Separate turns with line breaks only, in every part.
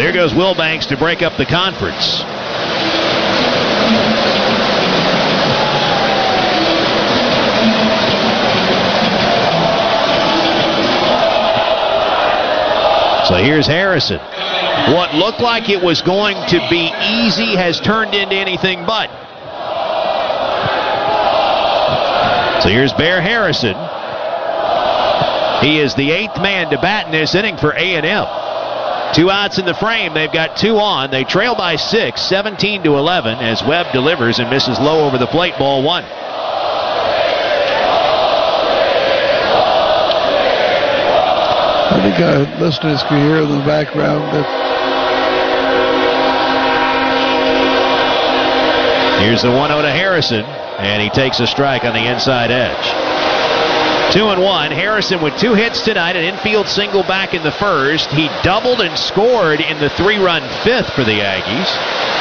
Here goes Wilbanks to break up the conference. So here's Harrison. What looked like it was going to be easy has turned into anything but. So here's Bear Harrison. He is the 8th man to bat in this inning for A&M. 2 outs in the frame. They've got 2 on. They trail by 6, 17-11, as Webb delivers and misses low over the plate. Ball 1.
I think our listeners can hear in the background that.
Here's the 1-0 to Harrison, and he takes a strike on the inside edge. 2-1. Harrison with 2 hits tonight, an infield single back in the first. He doubled and scored in the 3-run 5th for the Aggies.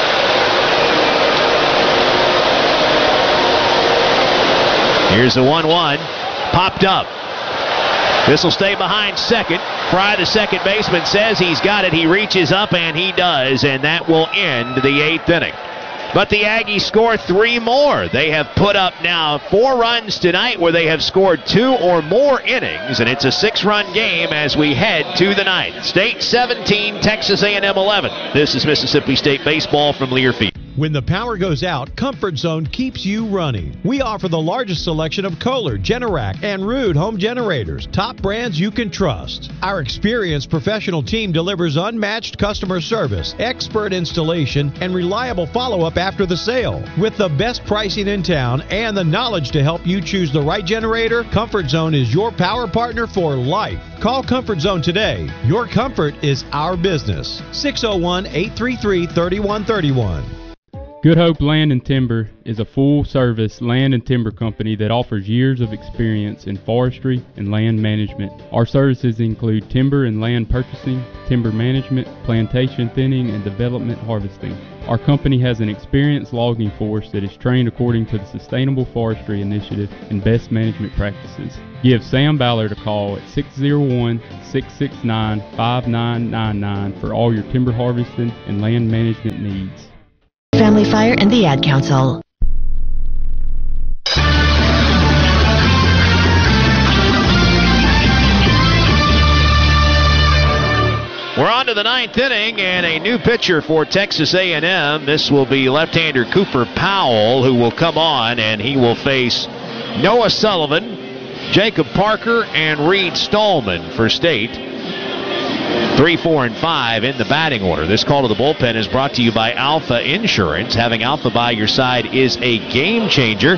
Here's the 1-1. Popped up. This will stay behind second. Fry, the second baseman, says he's got it. He reaches up, and he does, and that will end the 8th inning. But the Aggies score 3 more. They have put up now 4 runs tonight where they have scored 2 or more innings, and it's a 6-run game as we head to the 9th. State 17, Texas A&M 11. This is Mississippi State baseball from Learfield.
When the power goes out, Comfort Zone keeps you running. We offer the largest selection of Kohler, Generac, and Ruud home generators, top brands you can trust. Our experienced professional team delivers unmatched customer service, expert installation, and reliable follow-up after the sale. With the best pricing in town and the knowledge to help you choose the right generator, Comfort Zone is your power partner for life. Call Comfort Zone today. Your comfort is our business. 601-833-3131.
Good Hope Land and Timber is a full-service land and timber company that offers years of experience in forestry and land management. Our services include timber and land purchasing, timber management, plantation thinning, and development harvesting. Our company has an experienced logging force that is trained according to the Sustainable Forestry Initiative and best management practices. Give Sam Ballard a call at 601-669-5999 for all your timber harvesting and land management needs.
Family Fire and the Ad Council.
We're on to the 9th inning and a new pitcher for Texas A&M. This will be left-hander Cooper Powell, who will come on, and he will face Noah Sullivan, Jacob Parker, and Reed Stallman for State. 3, 4, and 5 in the batting order. This call to the bullpen is brought to you by Alpha Insurance. Having Alpha by your side is a game changer.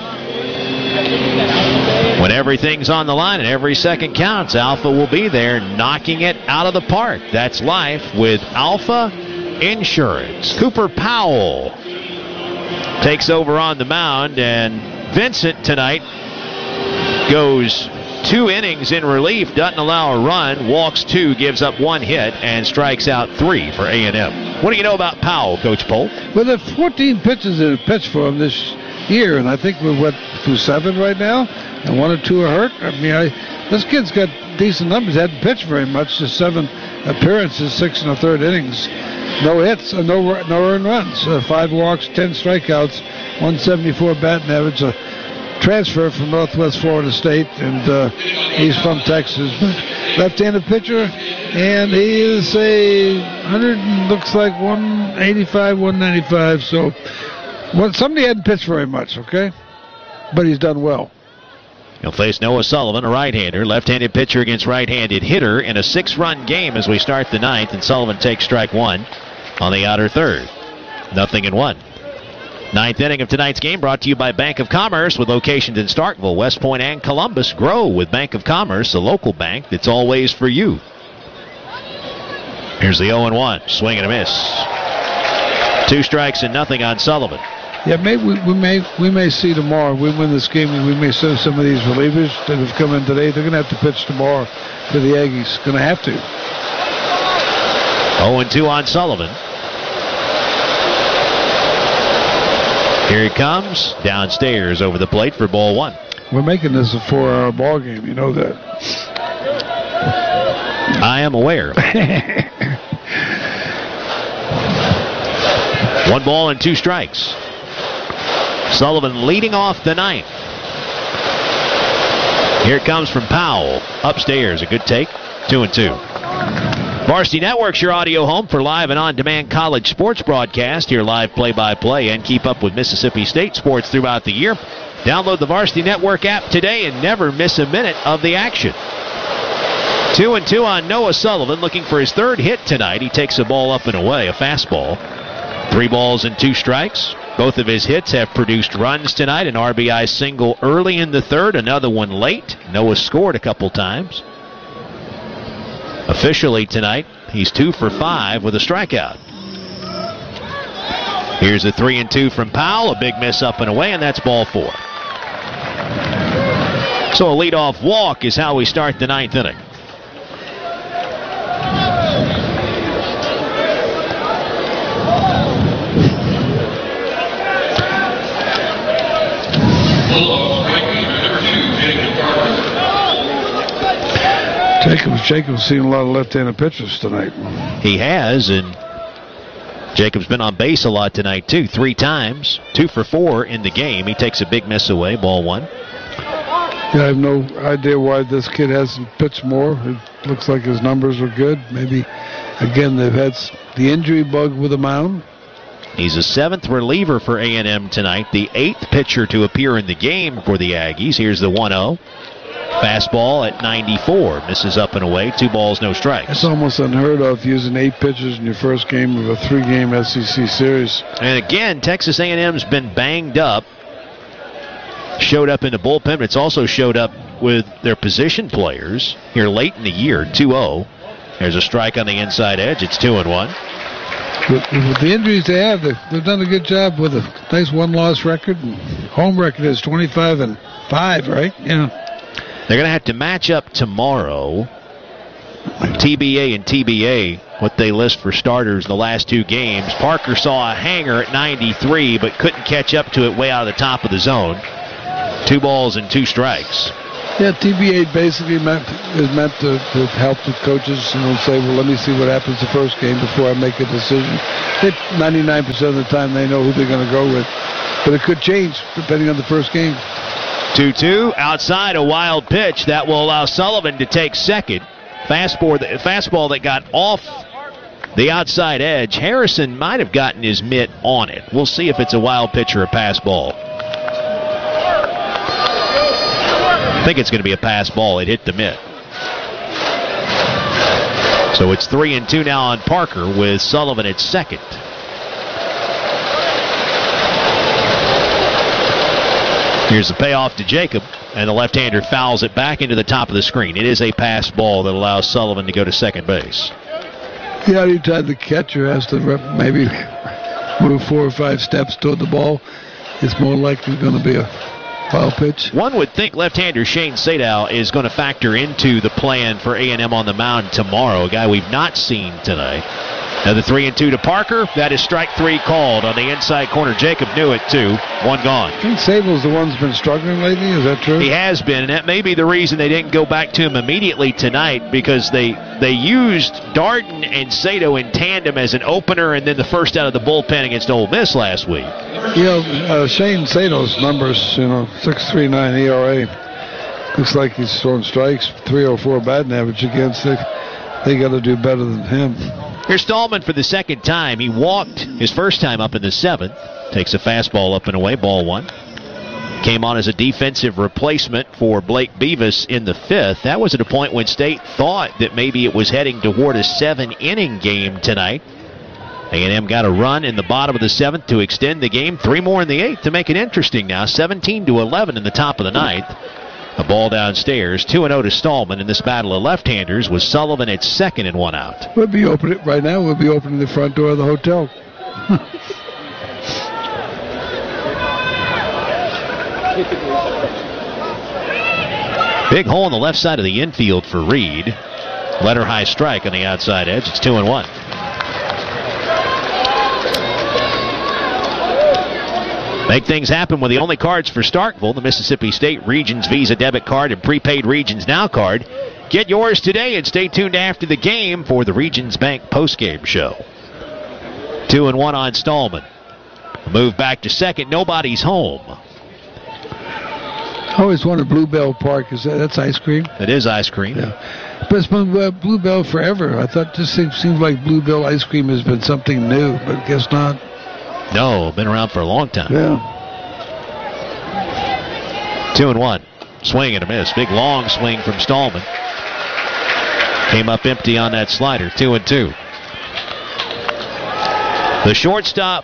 When everything's on the line and every second counts, Alpha will be there knocking it out of the park. That's life with Alpha Insurance. Cooper Powell takes over on the mound, and Vincent tonight goes 2 innings in relief, doesn't allow a run, walks 2, gives up 1 hit, and strikes out 3 for A&M. What do you know about Powell, Coach Polk?
Well, there are 14 pitches that have pitched for him this year, and I think we're through 7 right now, and 1 or 2 are hurt. I mean, this kid's got decent numbers. He hadn't pitched very much, just 7 appearances, 6 1/3 innings. No hits, no earned runs, 5 walks, 10 strikeouts, 174 batting average. Transfer from Northwest Florida State, and he's from Texas. Left-handed pitcher, and he is a 100, looks like 185, 195. So somebody hadn't pitched very much, okay? But he's done well.
He'll face Noah Sullivan, a right-hander, left-handed pitcher against right-handed hitter in a 6-run game as we start the 9th, and Sullivan takes strike 1 on the outer third. 0-1. 9th inning of tonight's game brought to you by Bank of Commerce with locations in Starkville, West Point, and Columbus. Grow with Bank of Commerce, a local bank that's always for you. Here's the 0-1. Swing and a miss. 2 strikes and nothing on Sullivan.
Yeah, maybe we may see tomorrow. We win this game, we may send some of these relievers that have come in today. They're going to have to pitch tomorrow for the Aggies. Going to have to.
0-2 on Sullivan. Here he comes, downstairs over the plate for ball 1.
We're making this a 4-hour ball game. You know that.
I am aware. 1 ball and 2 strikes. Sullivan leading off the 9th. Here it comes from Powell. Upstairs, a good take. 2-2. Varsity Network's your audio home for live and on-demand college sports broadcast. Hear live play-by-play and keep up with Mississippi State sports throughout the year. Download the Varsity Network app today and never miss a minute of the action. 2-2 on Noah Sullivan, looking for his 3rd hit tonight. He takes a ball up and away, a fastball. 3 balls and 2 strikes. Both of his hits have produced runs tonight. An RBI single early in the 3rd, another one late. Noah scored a couple times. Officially tonight, he's 2 for 5 with a strikeout. Here's a 3-2 from Powell. A big miss up and away, and that's ball 4. So a leadoff walk is how we start the 9th inning.
Jacob's seen a lot of left-handed pitchers tonight.
He has, and Jacob's been on base a lot tonight, too. 3 times, 2 for 4 in the game. He takes a big miss away, ball 1.
Yeah, I have no idea why this kid hasn't pitched more. It looks like his numbers are good. Maybe, again, they've had the injury bug with the mound.
He's a 7th reliever for A&M tonight, the 8th pitcher to appear in the game for the Aggies. Here's the 1-0. Fastball at 94. Misses up and away. 2 balls, no strikes.
It's almost unheard of using 8 pitchers in your first game of a 3-game SEC series.
And again, Texas A&M's been banged up. Showed up in the bullpen, but it's also showed up with their position players here late in the year. 2-0. There's a strike on the inside edge. It's 2-1.
With the injuries they have, they've done a good job with a nice 1-loss record. And home record is 25-5, right? Yeah.
They're going to have to match up tomorrow. TBA and TBA, what they list for starters the last 2 games. Parker saw a hanger at 93, but couldn't catch up to it way out of the top of the zone. 2 balls and 2 strikes.
Yeah, TBA basically is meant to help the coaches, say, well, let me see what happens the first game before I make a decision. 99% of the time they know who they're going to go with. But it could change depending on the first game.
2-2, outside a wild pitch. That will allow Sullivan to take second. Fastball that got off the outside edge. Harrison might have gotten his mitt on it. We'll see if it's a wild pitch or a pass ball. I think it's going to be a pass ball. It hit the mitt. So it's 3-2 now on Parker with Sullivan at second. Here's the payoff to Jacob, and the left-hander fouls it back into the top of the screen. It is a pass ball that allows Sullivan to go to second base.
Yeah, anytime the catcher has to maybe move 4 or 5 steps toward the ball, it's more likely going to be a foul pitch.
One would think left-hander Shane Sadow is going to factor into the plan for A&M on the mound tomorrow, a guy we've not seen tonight. Another 3-2 to Parker. That is strike 3 called on the inside corner. Jacob knew it, too. 1 gone.
I think Sable's the one that's been struggling lately. Is that true?
He has been, and that may be the reason they didn't go back to him immediately tonight, because they used Darden and Sadow in tandem as an opener and then the first out of the bullpen against Ole Miss last week.
Shane Sadow's numbers, 6.39 ERA. Looks like he's throwing strikes, 3.04 batting average against it. They got to do better than him.
Here's Stallman for the second time. He walked his first time up in the 7th. Takes a fastball up and away, ball 1. Came on as a defensive replacement for Blake Beavis in the 5th. That was at a point when State thought that maybe it was heading toward a 7-inning game tonight. A&M got a run in the bottom of the 7th to extend the game. 3 more in the 8th to make it interesting now. 17-11 in the top of the 9th. A ball downstairs, 2-0 to Stallman in this battle of left-handers with Sullivan at second and 1 out.
We'll be opening right now. We'll be opening the front door of the hotel.
Big hole on the left side of the infield for Reed. Letter high strike on the outside edge. It's 2-1. Make things happen with the only cards for Starkville, the Mississippi State Regions Visa debit card and prepaid Regions Now card. Get yours today and stay tuned after the game for the Regions Bank postgame show. 2-1 on Stallman. Move back to second. Nobody's home.
I always wanted Bluebell Park. That's ice cream?
It is ice cream.
Yeah. But it's been Bluebell forever. I thought this thing seems like Bluebell ice cream has been something new, but I guess not.
No, been around for a long time.
Yeah.
2-1. Swing and a miss. Big long swing from Stallman. Came up empty on that slider. 2-2. The shortstop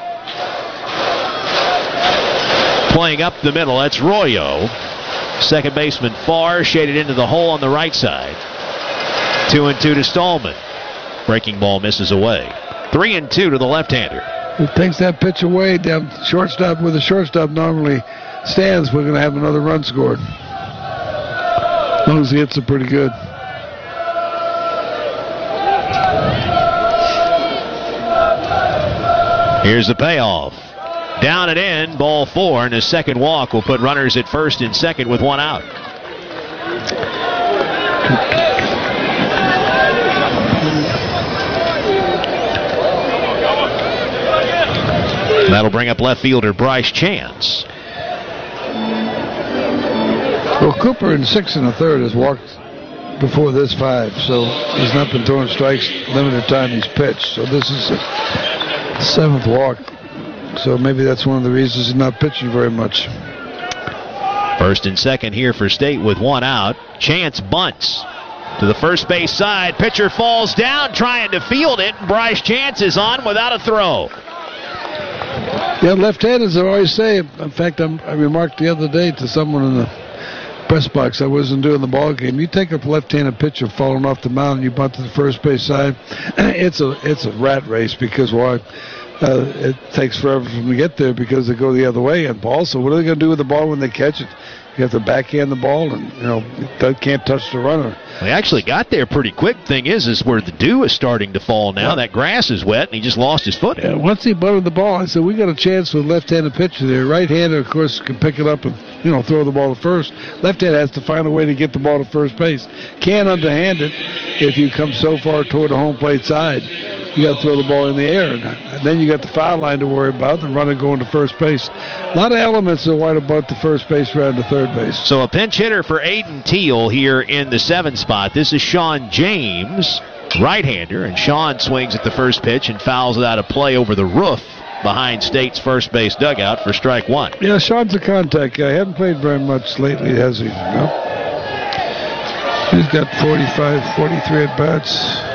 playing up the middle. That's Royo. Second baseman Farr shaded into the hole on the right side. 2-2 to Stallman. Breaking ball misses away. 3-2 to the left-hander.
Who takes that pitch away down shortstop where the shortstop normally stands, we're going to have another run scored. As long as he hits it pretty good.
Here's the payoff. Down and in, ball 4, and his second walk will put runners at first and second with one out. That'll bring up left fielder Bryce Chance.
Well, Cooper in 6 1/3 has walked before this 5, so he's not been throwing strikes limited time he's pitched. So this is a 7th walk. So maybe that's one of the reasons he's not pitching very much.
First and second here for State with one out. Chance bunts to the first base side. Pitcher falls down trying to field it. Bryce Chance is on without a throw.
Yeah, left-handers, I always say. In fact, I remarked the other day to someone in the press box, I wasn't doing the ball game. You take a left-handed pitcher falling off the mound and you bunt to the first base side, it's a rat race because why? It takes forever for them to get there because they go the other way on ball. So what are they going to do with the ball when they catch it? You have to backhand the ball, and they can't touch the runner.
They actually got there pretty quick. Thing is where the dew is starting to fall now. Yeah. That grass is wet, and he just lost his footing.
Yeah, once he butted the ball, I said, we got a chance with left-handed pitcher there. Right-hander, of course, can pick it up and throw the ball to first. Left-hander has to find a way to get the ball to first base. Can't underhand it if you come so far toward the home plate side. You got to throw the ball in the air, and then you got the foul line to worry about, the runner going to first base. A lot of elements that want to bunt to first base rather than to third base.
So a pinch hitter for Aiden Teal here in the 7th spot. This is Sean James, right-hander, and Sean swings at the first pitch and fouls it out of play over the roof behind State's first base dugout for strike 1.
Yeah, Sean's a contact guy. Hasn't played very much lately, has he? No. He's got 45, 43 at-bats.